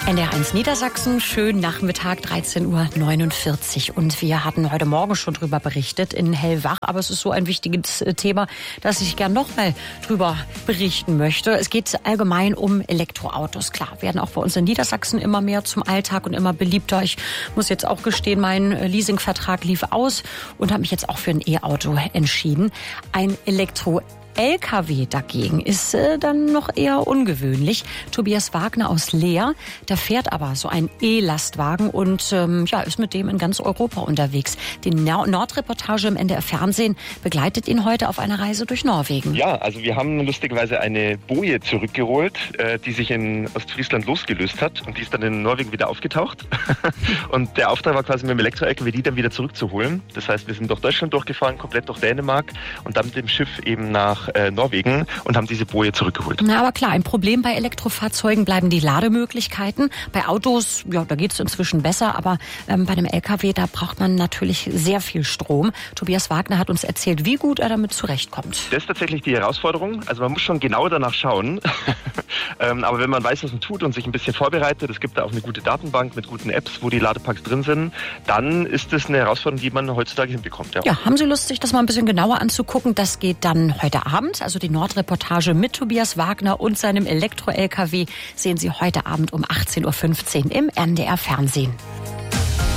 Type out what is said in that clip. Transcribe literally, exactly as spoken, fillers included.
N D R eins Niedersachsen, schön Nachmittag, dreizehn Uhr neunundvierzig. Und wir hatten heute Morgen schon drüber berichtet in Hellwach. Aber es ist so ein wichtiges Thema, dass ich gern noch mal drüber berichten möchte. Es geht allgemein um Elektroautos. Klar, werden auch bei uns in Niedersachsen immer mehr zum Alltag und immer beliebter. Ich muss jetzt auch gestehen, mein Leasingvertrag lief aus und habe mich jetzt auch für ein E-Auto entschieden. Ein Elektro L K W dagegen ist äh, dann noch eher ungewöhnlich. Tobias Wagner aus Leer, der fährt aber so einen E-Lastwagen und ähm, ja, ist mit dem in ganz Europa unterwegs. Die Nord- Nordreportage im N D R Fernsehen begleitet ihn heute auf einer Reise durch Norwegen. Ja, also wir haben lustigerweise eine Boje zurückgeholt, äh, die sich in Ostfriesland losgelöst hat und die ist dann in Norwegen wieder aufgetaucht. Und der Auftrag war quasi mit dem Elektro-L K W, die dann wieder zurückzuholen. Das heißt, wir sind durch Deutschland durchgefahren, komplett durch Dänemark und dann mit dem Schiff eben nach Äh, Norwegen und haben diese Boje zurückgeholt. Na, aber klar, ein Problem bei Elektrofahrzeugen bleiben die Lademöglichkeiten. Bei Autos, ja, da geht es inzwischen besser, aber ähm, bei einem L K W, da braucht man natürlich sehr viel Strom. Tobias Wagner hat uns erzählt, wie gut er damit zurechtkommt. Das ist tatsächlich die Herausforderung. Also man muss schon genau danach schauen. ähm, aber wenn man weiß, was man tut und sich ein bisschen vorbereitet, es gibt da auch eine gute Datenbank mit guten Apps, wo die Ladepacks drin sind, dann ist das eine Herausforderung, die man heutzutage hinbekommt. Ja, ja, haben Sie Lust, sich das mal ein bisschen genauer anzugucken? Das geht dann heute Abend. Also die Nordreportage mit Tobias Wagner und seinem Elektro-L K W sehen Sie heute Abend um achtzehn Uhr fünfzehn im N D R Fernsehen.